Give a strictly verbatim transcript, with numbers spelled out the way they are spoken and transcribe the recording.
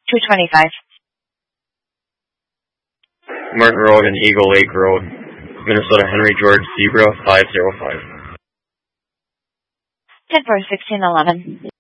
two twenty-five. Martin Road and Eagle Lake Road, Minnesota Henry George Zebra five zero five. ten four sixteen eleven.